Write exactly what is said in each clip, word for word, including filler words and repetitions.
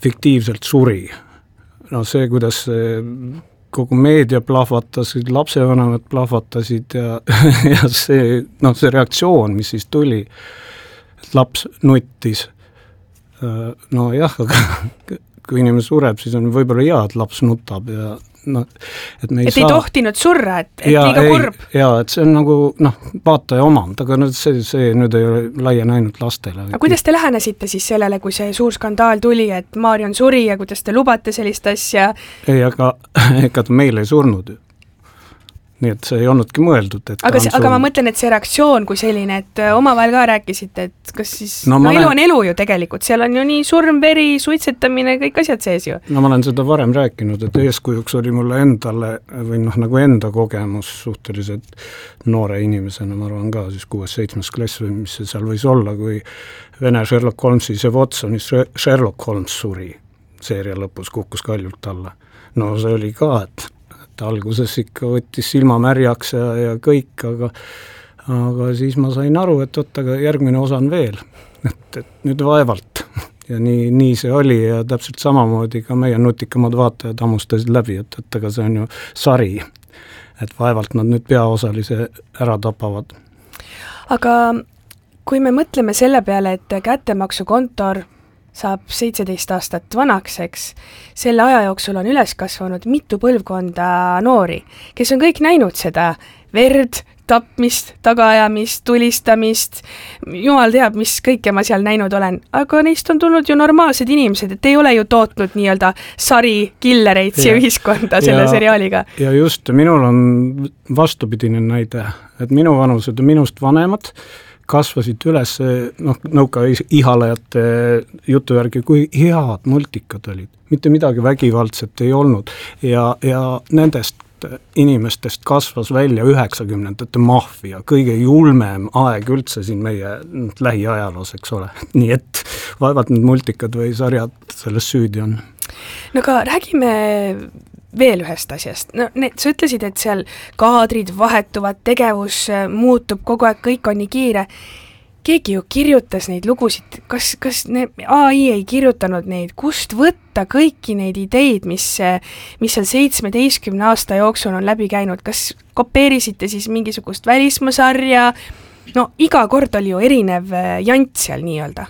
fiktiivselt suri. No see, kuidas see kogu meedia plahvatasid, lapsevanemad plahvatasid ja, ja see, noh, see reaktsioon, mis siis tuli, et laps nuttis. No jah, aga kui inimene sureb, siis on võib-olla hea, et laps nutab ja no, et me ei et saa... ei tohtinud surra, et, et ja, liiga kurb. Jaa, et see on nagu, noh, vaataja omand, aga nüüd see, see nüüd ei ole laien ainult lastele. Aga kuidas te lähenesite siis sellele, kui see suur skandaal tuli, et Marion suri ja kuidas te lubate sellist asja? Ei, aga ega ta meil ei surnud. Nii et see ei olnudki mõeldud, et aga, see, aga ma mõtlen, et see reaktsioon kui selline, et omavahel ka rääkisite, et kas siis, no, no elu on elu ju tegelikult, seal on ju nii surm, veri, suitsetamine, kõik asjad sees ju. No ma olen seda varem rääkinud, et eeskujuks oli mulle endale, või noh, nagu enda kogemus suhteliselt noore inimesena, ma arvan ka siis kuues-seitsmes klass või mis see seal võis olla, kui Vene Sherlock Holmesi see Watsonis Sherlock Holmes suri, seeria lõpus kukkus kaljult alla. No see oli ka, et et alguses ikka võttis silma märjaks ja, ja kõik, aga, aga siis ma sain aru, et oot, aga järgmine osa on veel, et, et nüüd vaevalt. Ja nii, nii see oli ja täpselt samamoodi ka meie nutikamad vaatajad hammustasid läbi, et, et aga see on ju sari, et vaevalt nad nüüd peaosalise ära tapavad. Aga kui me mõtleme selle peale, et kättemaksukontor saab seitseteist aastat vanaks, eks. Selle aja jooksul on üles kasvanud mitu põlvkonda noori, kes on kõik näinud seda verd, tapmist, tagaajamist, tulistamist, jumal teab, mis kõike ma seal näinud olen, aga neist on tulnud ju normaalsed inimesed, et ei ole ju tootnud nii-öelda sari killereid siia ühiskonda selle ja, seriaaliga. Ja just, minul on vastupidine näide, et minu vanused on minust vanemad, kasvasid üles, noh, nõuka ihalejate jutu järgi, kui head multikad olid. Mitte midagi vägivaldset ei olnud ja, ja nendest inimestest kasvas välja üheksakümnendate maffia, kõige julmem aeg üldse siin meie lähiajaloos, eks ole. Nii et vaevalt need multikad või sarjad selles süüdi on. No aga räägime veel ühest asjast. No, need, sa ütlesid, et seal kaadrid vahetuvad, tegevus muutub kogu aeg, kõik on nii kiire. Keegi ju kirjutas neid lugusid, kas, kas ne, A I ei kirjutanud neid, kust võtta kõiki neid ideid, mis, mis seal seitsmeteistkümne aasta jooksul on läbi käinud, kas kopeerisite siis mingisugust välismaasarja, no iga kord oli ju erinev jant seal nii-öelda.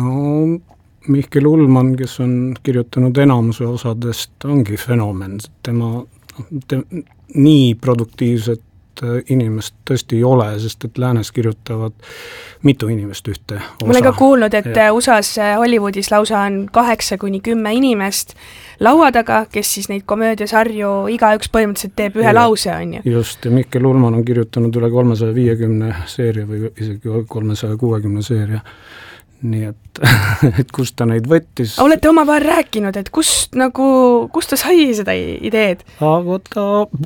No Mihkel Ullmann, kes on kirjutanud enamuse osadest, ongi fenomen. Tema te, nii produktiivset inimest tõesti ei ole, sest et läänes kirjutavad mitu inimest ühte osa. Ma olen ka kuulnud, et ja. U S A-s Hollywoodis lausa on kaheksa kuni kümme inimest laua taga, kes siis neid komöödiasarju igaüks põhimõtteliselt teeb ühe ja, lause, on ju. Just, ja Mihkel Ullmann on kirjutanud üle kolmesaja viiekümne seeria või isegi kolmesaja kuuekümne seeria. Nii et, et kust ta neid võttis. Olete oma vahel rääkinud, et kust, nagu, kust ta sai seda ideed? Aga ta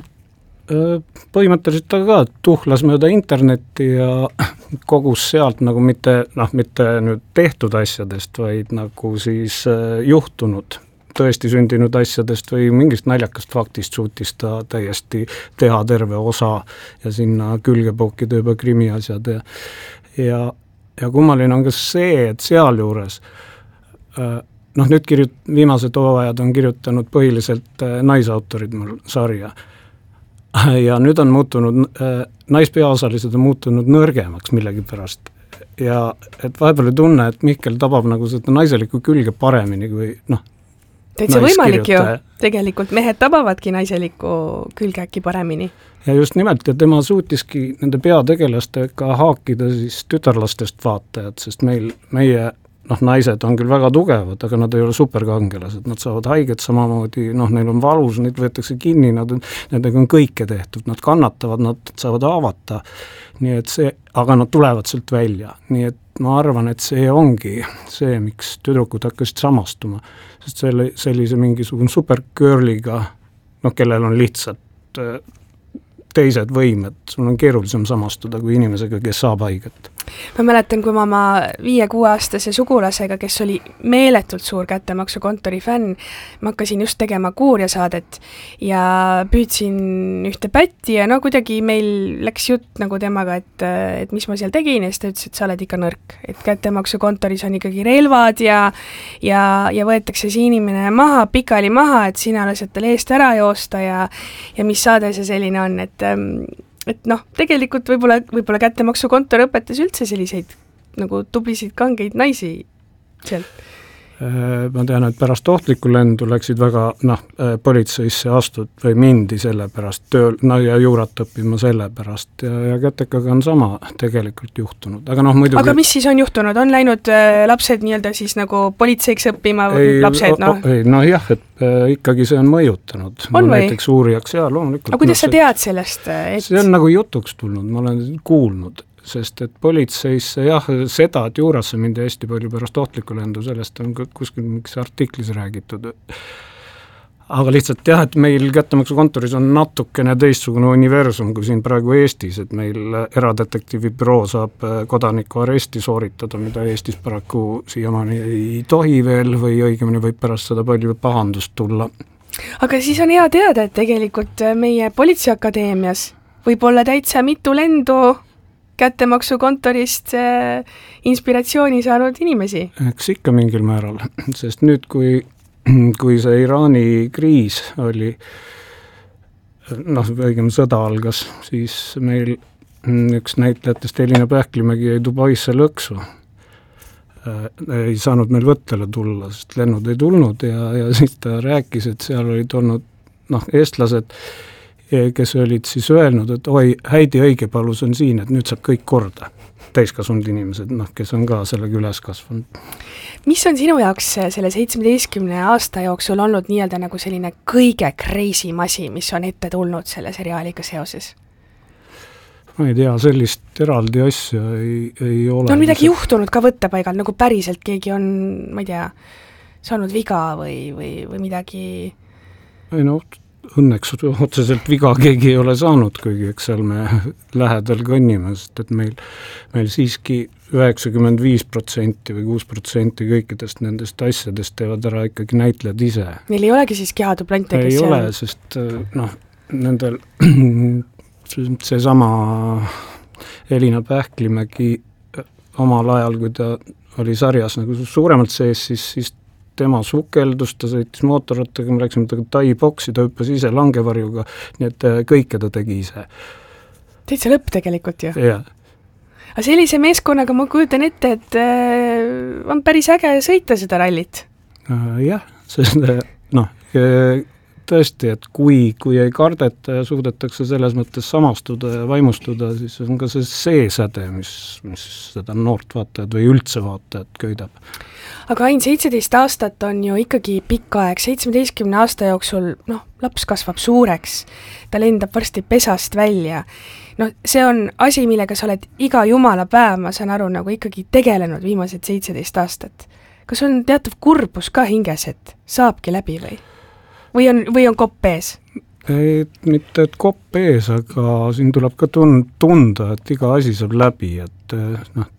põhimõtteliselt ta ka tuhlas mööda internetti ja kogus sealt nagu mitte, noh, mitte nüüd tehtud asjadest, vaid nagu siis juhtunud, tõesti sündinud asjadest või mingist naljakast faktist suutis ta täiesti teha terve osa ja sinna külge pookida juba krimiasjad ja, ja Ja kummaline on ka see, et seal juures, noh nüüd kirjut, viimased hooajad on kirjutanud põhiliselt naisautorid mul sarja. Ja nüüd on muutunud, naispeaosalised on muutunud nõrgemaks millegi pärast. Ja et vahepeal tunne, et Mihkel tabab nagu seda naiselikku külge paremini kui noh. Täitsa võimalik ju, tegelikult mehed tabavadki naiselikku külge äkki paremini. Ja just nimelt, ja tema suutiski nende peategelastega haakida siis tütarlastest vaatajad, sest meil, meie noh, naised on küll väga tugevad, aga nad ei ole superkangelased, nad saavad haiget samamoodi, noh, neil on valus, neid võetakse kinni, nad, nendega on kõike tehtud, nad kannatavad, nad saavad avata, nii et see, aga nad tulevad sealt välja, nii et ma arvan, et see ongi see, miks tüdrukud hakkasid samastuma, sest selle, sellise mingisugune supergirliga, noh, kellel on lihtsalt teised võimed, sul on keerulisem samastuda kui inimesega, kes saab haiget. ma mäletan, kui ma oma viie-kuueaastase sugulasega, kes oli meeletult suur kättemaksukontori fänn, ma hakkasin just tegema kuurjasaadet ja püüdsin ühte pätti ja no kuidagi meil läks jutt nagu temaga, et, et mis ma seal tegin ja siis ta ütles, et sa oled ikka nõrk, et kättemaksukontoris on ikkagi relvad ja ja, ja võetakse see inimene maha, pikali maha, et sina lased tal eest ära joosta ja ja mis saade see selline on, et et noh, tegelikult võib-olla, võib-olla kättemaksukontor õpetas üldse selliseid nagu tublisid kangeid naisi sealt. Ma tean, et pärast ohtlikku lendu läksid väga, noh, politseisse astud või mindi selle pärast tööl, no ja juurat õppima selle pärast ja, ja kätekaga on sama tegelikult juhtunud, aga noh muidugi... Aga mis siis on juhtunud? On läinud äh, lapsed nii-öelda siis nagu politseiks õppima või ei, lapsed, noh? Ei, no jah, et äh, ikkagi see on mõjutanud. On või? Näiteks uurijaks, jaa, loomulikult. Aga kuidas no, sa tead sellest? Et... See on nagu jutuks tulnud, ma olen kuulnud. Sest et politseisse, jah, seda, et juurasse mindi hästi palju pärast ohtlikku lendu, sellest on kuskil mingis artiklis räägitud. Aga lihtsalt jah, et meil kättemaksukontoris on natukene teistsugune universum kui siin praegu Eestis, et meil eradetektiivi büroo saab kodaniku aresti sooritada, mida Eestis paraku siiamaani ei tohi veel või õigemini võib pärast seda palju pahandust tulla. Aga siis on hea teada, et tegelikult meie Politseiakadeemias võib olla täitsa mitu lendu kättemaksukontorist äh, inspiratsiooni saanud inimesi. Eks ikka mingil määral, sest nüüd, kui, kui see Iraani kriis oli, noh, õigem sõda algas, siis meil üks näitlejatest Elina Pähklimägi jäi Dubaisse lõksu. Äh, ei saanud meil võttele tulla, sest lennud ei tulnud ja, ja siis ta rääkis, et seal olid olnud, noh, eestlased, kes olid siis öelnud, et oi, Häidi Õigepalus on siin, et nüüd saab kõik korda. Täiskasunud inimesed, noh, kes on ka sellega üles kasvanud. Mis on sinu jaoks selle seitsmeteistkümne aasta jooksul olnud nii-öelda nagu selline kõige crazy masi, mis on ette tulnud selle seriaaliga seoses? Ma ei tea, sellist eraldi asja ei, ei ole. No on midagi juhtunud ka võttepaigal, nagu päriselt keegi on, ma ei tea, saanud viga või, või, või midagi... Ei no, õnneks otseselt viga keegi ei ole saanud, kuigi eks seal me lähedal kõnnime, sest et meil, meil siiski üheksakümmend viis protsenti või kuus protsenti kõikidest nendest asjadest teevad ära ikkagi näitlejad ise. Neil ei olegi siis kehadublante, kes ei ole, sest noh, nendel seesama Elina Pähklimägi omal ajal, kui ta oli sarjas nagu suuremalt sees, siis, siis tema sukeldus, ta sõitis mootorrattaga, me läksime taga tai-boksi, ta hüppas ise langevarjuga, nii et kõike ta tegi ise. Teid see lõpp tegelikult ju? Jah. Aga sellise meeskonnaga ma kujutan ette, et äh, on päris äge sõita seda rallit? Uh, jah, sest noh, tõesti, et kui, kui ei kardeta ja suudetakse selles mõttes samastuda ja vaimustuda, siis on ka see see säde, mis, mis seda noort vaatajat või üldse vaatajat köidab. Aga Ain, seitseteist aastat on ju ikkagi pikk aeg, seitsmeteistkümne aasta jooksul, noh, laps kasvab suureks, ta lendab varsti pesast välja. No see on asi, millega sa oled iga jumala päev, ma saan aru, nagu ikkagi tegelenud viimased seitseteist aastat. Kas on teatav kurbus ka hinges, et saabki läbi või? Või on, või on kopp ees? Ei, mitte et kopp ees, aga siin tuleb ka tunda, et iga asi saab läbi, et noh,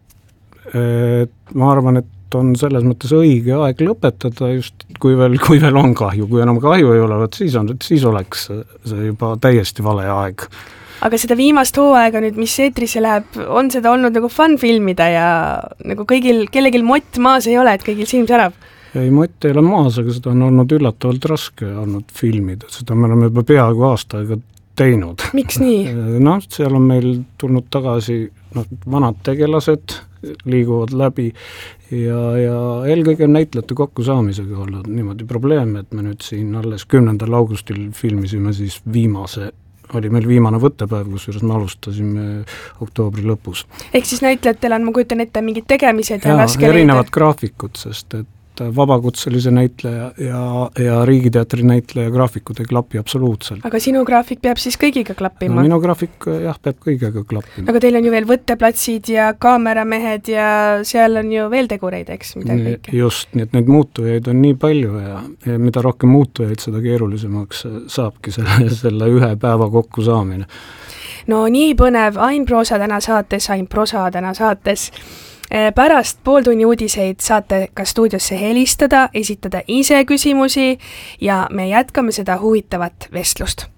et ma arvan, et on selles mõttes õige aeg lõpetada just, kui veel, kui veel on kahju, kui enam kahju ei ole, siis, on, siis oleks see juba täiesti vale aeg. Aga seda viimast hooaega nüüd, mis eetrisse läheb, on seda olnud nagu fun filmida ja nagu kõigil, kellegil mott maas ei ole, et kõigil silm särab? Ei, mott ei ole maas, aga seda on olnud üllatavalt raske olnud filmida, seda me oleme juba peaaegu aasta aega teinud. Miks nii? Noh, seal on meil tulnud tagasi noh, vanad tegelased, liiguvad läbi ja, ja eelkõige näitlejate kokkusaamisega olnud niimoodi probleem, et me nüüd siin alles kümnendal augustil filmisime siis viimase, oli meil viimane võttepäev, kusjuures me alustasime oktoobri lõpus. Ehk siis näitlejatel on, ma kujutan ette, mingid tegemised ja, ja raske erinevad leida. Graafikud, sest et vabakutselise näitleja ja, ja Riigiteatri näitleja graafikud ei klapi absoluutselt. Aga sinu graafik peab siis kõigiga klappima? No, minu graafik jah, peab kõigega klappima. Aga teil on ju veel võtteplatsid ja kaameramehed ja seal on ju veel tegureid, eks? Mida just, nii et neid muutujaid on nii palju ja, ja mida rohkem muutujaid, seda keerulisemaks saabki selle, selle ühe päeva kokku saamine. no nii põnev, Ain Proosa täna saates, Ain Prosa täna saates. Pärast pooltunni uudiseid saate ka stuudiosse helistada, esitada ise küsimusi ja me jätkame seda huvitavat vestlust.